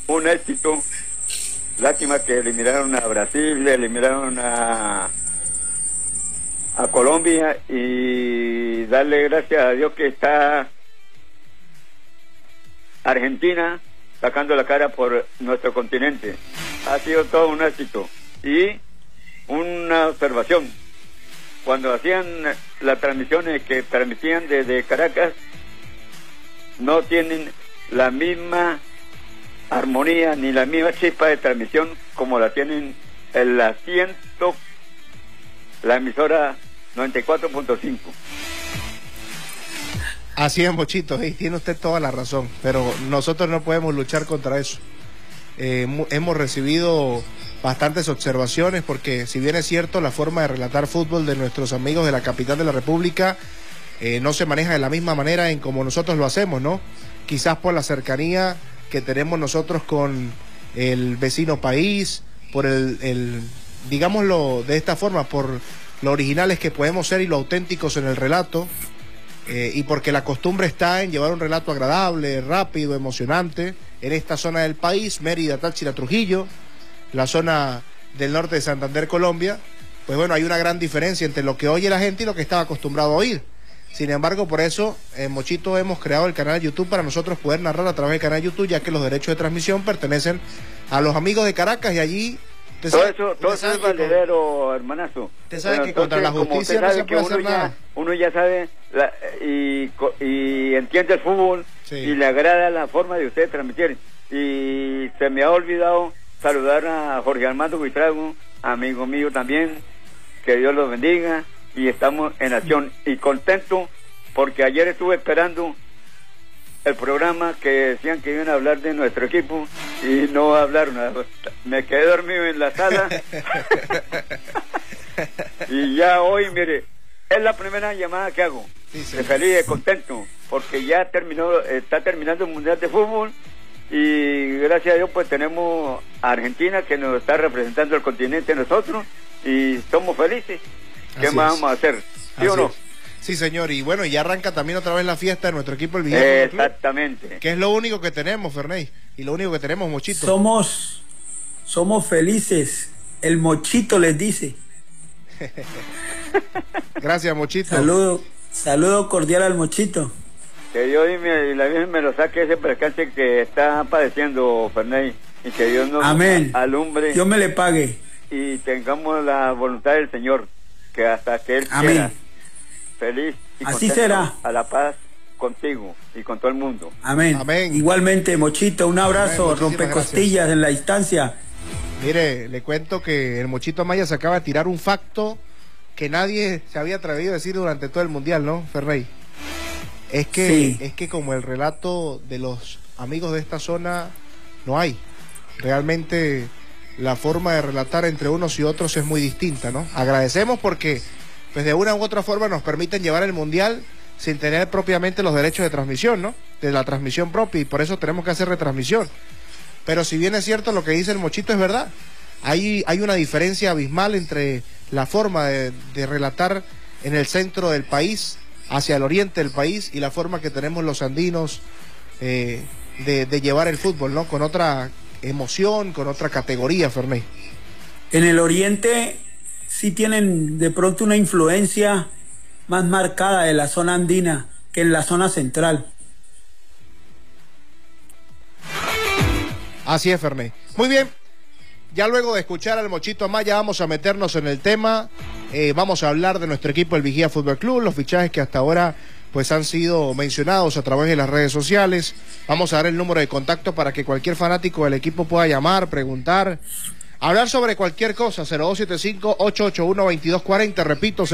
un éxito. Lástima que eliminaron a Brasil, eliminaron a Colombia, y darle gracias a Dios que está Argentina sacando la cara por nuestro continente. Ha sido todo un éxito. Y una observación: cuando hacían las transmisiones que transmitían desde Caracas, no tienen la misma armonía ni la misma chispa de transmisión como la tienen en la emisora 94.5. Así es, Mochito, y tiene usted toda la razón, pero nosotros no podemos luchar contra eso. Hemos recibido bastantes observaciones, porque si bien es cierto, la forma de relatar fútbol de nuestros amigos de la capital de la República no se maneja de la misma manera en como nosotros lo hacemos, ¿no? Quizás por la cercanía que tenemos nosotros con el vecino país, por digámoslo de esta forma, por lo originales que podemos ser y lo auténticos en el relato, y porque la costumbre está en llevar un relato agradable, rápido, emocionante, en esta zona del país, Mérida, Táchira, Trujillo, la zona del norte de Santander, Colombia. Pues bueno, hay una gran diferencia entre lo que oye la gente y lo que estaba acostumbrado a oír. Sin embargo, por eso, Mochito, hemos creado el canal YouTube para nosotros poder narrar a través del canal YouTube, ya que los derechos de transmisión pertenecen a los amigos de Caracas, y allí... Todo eso es valedero, hermanazo. Usted sabe que contra la justicia no se puede hacer nada. Uno ya sabe y entiende el fútbol, sí, y le agrada la forma de usted transmitir. Y se me ha olvidado saludar a Jorge Armando Buitrago, amigo mío también, que Dios los bendiga, y estamos en acción y contento, porque ayer estuve esperando el programa que decían que iban a hablar de nuestro equipo y no hablaron. Me quedé dormido en la sala y ya hoy, mire, es la primera llamada que hago, sí, de feliz, de contento, porque ya está terminando el Mundial de Fútbol, y gracias a Dios pues tenemos a Argentina que nos está representando el continente nosotros, y somos felices. ¿Qué más vamos a hacer? ¿Sí o no? Sí, señor, y bueno, ya arranca también otra vez la fiesta de nuestro equipo, el Vigía. Exactamente. Que es lo único que tenemos, Ferney, y lo único que tenemos, Mochito. Somos felices, el Mochito les dice. Gracias, Mochito. Saludo cordial al Mochito. Que Dios y la Virgen me lo saque ese percance que está padeciendo, Ferney, y que Dios nos alumbre. Dios me le pague. Y tengamos la voluntad del Señor, que hasta que Él quiera. Feliz y así será. A la paz contigo y con todo el mundo. Amén. Amén. Igualmente, Mochito, un abrazo, rompecostillas en la distancia. Mire, le cuento que el Mochito Maya se acaba de tirar un facto que nadie se había atrevido a decir durante todo el Mundial, ¿no, Ferrey? Es que como el relato de los amigos de esta zona no hay. Realmente la forma de relatar entre unos y otros es muy distinta, ¿no? Agradecemos porque pues de una u otra forma nos permiten llevar el Mundial sin tener propiamente los derechos de transmisión, ¿no? De la transmisión propia, y por eso tenemos que hacer retransmisión. Pero si bien es cierto lo que dice el Mochito, es verdad. Hay una diferencia abismal entre la forma de relatar en el centro del país, hacia el oriente del país, y la forma que tenemos los andinos de llevar el fútbol, ¿no? Con otra emoción, con otra categoría, Ferney. En el oriente sí tienen de pronto una influencia más marcada de la zona andina que en la zona central. Así es, Ferney. Muy bien, ya luego de escuchar al Mochito Amaya vamos a meternos en el tema. Vamos a hablar de nuestro equipo, el Vigía Fútbol Club, los fichajes que hasta ahora pues han sido mencionados a través de las redes sociales. Vamos a dar el número de contacto para que cualquier fanático del equipo pueda llamar, preguntar, hablar sobre cualquier cosa. 0275-881-2240, repito,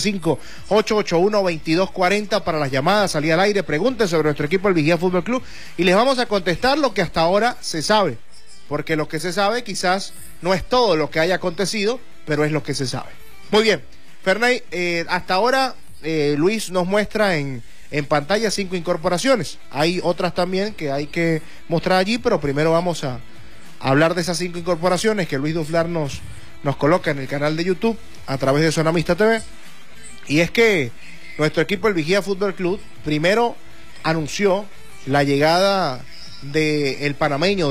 0275-881-2240 para las llamadas, salida al aire. Pregunten sobre nuestro equipo, el Vigía Fútbol Club, y les vamos a contestar lo que hasta ahora se sabe, porque lo que se sabe quizás no es todo lo que haya acontecido, pero es lo que se sabe. Muy bien, Ferney, hasta ahora Luis nos muestra en pantalla 5 incorporaciones. Hay otras también que hay que mostrar allí, pero primero vamos a hablar de esas 5 incorporaciones que Luis Duflar nos coloca en el canal de YouTube a través de Zona Mixta TV. Y es que nuestro equipo, el Vigía Fútbol Club, primero anunció la llegada del panameño